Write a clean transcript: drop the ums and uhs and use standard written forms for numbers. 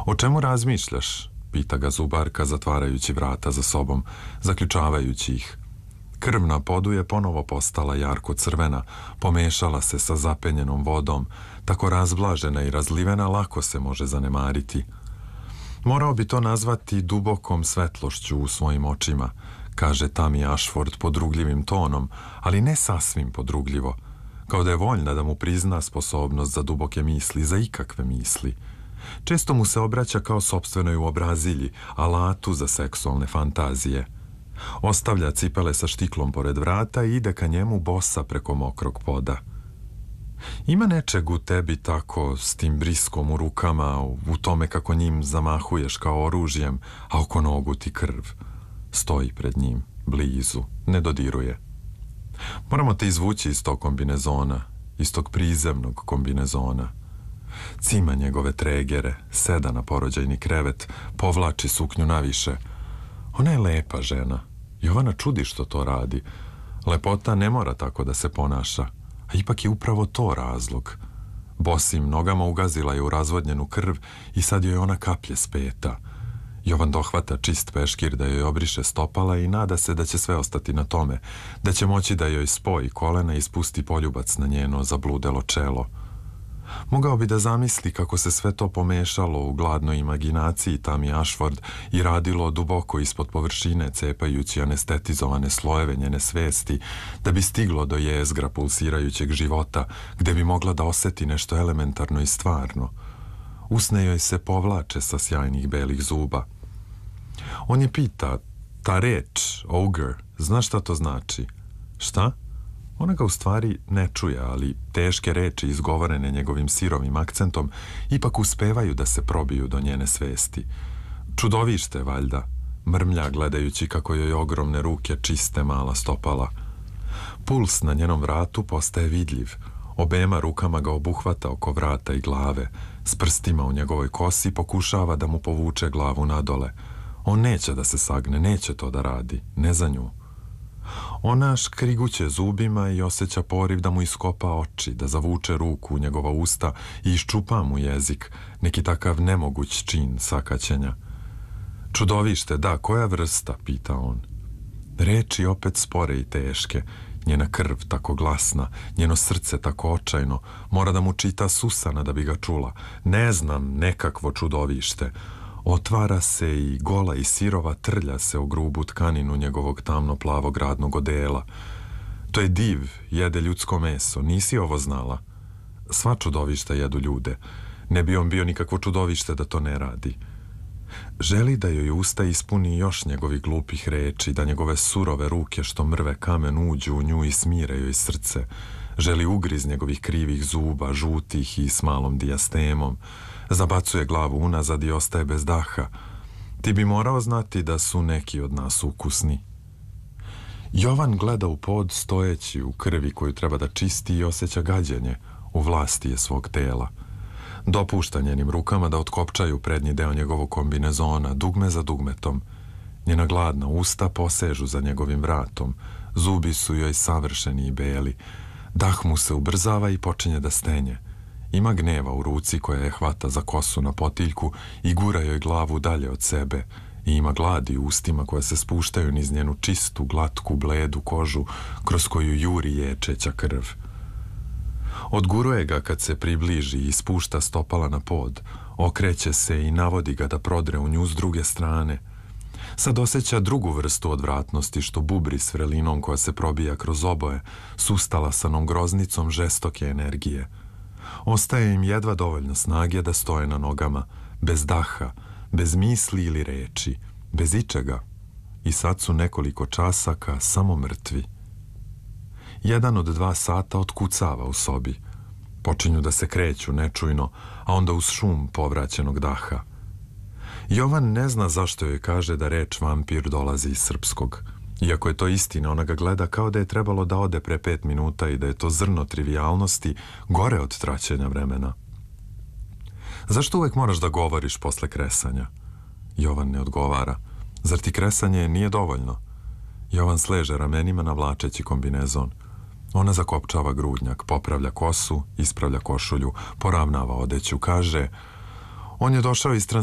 O čemu razmišljaš? Pita ga zubarka zatvarajući vrata za sobom, zaključavajući ih. Krv na podu je ponovo postala jarko crvena, pomešala se sa zapenjenom vodom, tako razblažena i razlivena lako se može zanemariti. Morao bi to nazvati dubokom svetlošću u svojim očima, kaže Tammy Ashford podrugljivim tonom, ali ne sasvim podrugljivo, kao da je voljna da mu prizna sposobnost za duboke misli, za ikakve misli. Često mu se obraća kao sopstvenoj uobrazilji, alatu za seksualne fantazije. Ostavlja cipele sa štiklom pored vrata i ide ka njemu bosa preko mokrog poda. Ima nečeg u tebi tako, s tim briskom u rukama, u tome kako njim zamahuješ kao oružjem, a oko nogu ti krv. Stoji pred njim, blizu, ne dodiruje. Moramo te izvući iz tog kombinezona, iz tog prizemnog kombinezona. Cima njegove tregere, seda na porođajni krevet, povlači suknju naviše. Ona je lepa žena. Jovana čudi što to radi. Lepota ne mora tako da se ponaša, a ipak je upravo to razlog. Bosim nogama ugazila je u razvodnjenu krv i sad joj ona kaplje s peta. Jovan dohvata čist peškir da joj obriše stopala i nada se da će sve ostati na tome, da će moći da joj spoji kolena i spusti poljubac na njeno zabludelo čelo. Mogao bi da zamisli kako se sve to pomešalo u gladnoj imaginaciji Tammy Ashford i radilo duboko ispod površine, cepajući anestetizovane slojeve njene svesti, da bi stiglo do jezgra pulsirajućeg života, gde bi mogla da oseti nešto elementarno i stvarno. Usne joj se povlače sa sjajnih belih zuba. On je pita, ta reč, ogre, znaš šta to znači? Šta? Ona ga u stvari ne čuje, ali teške reči izgovorene njegovim sirovim akcentom ipak uspevaju da se probiju do njene svesti. Čudovište, valjda, mrmlja gledajući kako joj ogromne ruke čiste mala stopala. Puls na njenom vratu postaje vidljiv. Obema rukama ga obuhvata oko vrata i glave. S prstima u njegovoj kosi pokušava da mu povuče glavu nadole. On neće da se sagne, neće to da radi, ne za nju. Ona škriguće zubima i osjeća poriv da mu iskopa oči, da zavuče ruku u njegova usta i iščupa mu jezik, neki takav nemoguć čin sakaćenja. Čudovište, da, koja vrsta, pita on. Reči opet spore i teške, njena krv tako glasna, njeno srce tako očajno, mora da mu čita susana da bi ga čula. Ne znam, nekakvo čudovište. Otvara se i gola i sirova trlja se u grubu tkaninu njegovog tamno-plavog radnog odela. To je div, jede ljudsko meso, nisi ovo znala? Sva čudovišta jedu ljude. Ne bi on bio nikakvo čudovište da to ne radi. Želi da joj usta ispuni još njegovih glupih reči, da njegove surove ruke što mrve kamen uđu u nju i smire joj srce. Želi ugriz njegovih krivih zuba, žutih i s malom dijastemom. Zabacuje glavu unazad i ostaje bez daha. Ti bi morao znati da su neki od nas ukusni. Jovan gleda u pod stojeći u krvi koju treba da čisti i osjeća gađenje. U vlasti je svog tela. Dopušta njenim rukama da otkopčaju prednji deo njegovog kombinezona, dugme za dugmetom. Njena gladna usta posežu za njegovim vratom. Zubi su joj savršeni i beli. Dah mu se ubrzava i počinje da stenje. Ima gneva u ruci koja je hvata za kosu na potiljku i gura joj glavu dalje od sebe. I ima gladi u ustima koja se spuštaju niz njenu čistu, glatku, bledu kožu kroz koju juri ječeća krv. Odguruje ga kad se približi i spušta stopala na pod. Okreće se i navodi ga da prodre u nju s druge strane. Sad osjeća drugu vrstu odvratnosti što bubri s vrelinom koja se probija kroz oboje, sustalasanom groznicom žestoke energije. Ostaje im jedva dovoljno snage da stoje na nogama, bez daha, bez misli ili reči, bez ičega. I sad su nekoliko časaka samo mrtvi. Jedan od 2 sata otkucava u sobi. Počinju da se kreću nečujno, a onda uz šum povraćenog daha. Jovan ne zna zašto joj kaže da reč vampir dolazi iz srpskog. Iako je to istina, ona ga gleda kao da je trebalo da ode pre 5 minuta i da je to zrno trivijalnosti gore od traćenja vremena. Zašto uvek moraš da govoriš posle kresanja? Jovan ne odgovara. Zar ti kresanje nije dovoljno? Jovan sleže ramenima navlačeći kombinezon. Ona zakopčava grudnjak, popravlja kosu, ispravlja košulju, poravnava odeću, kaže: on je došao iz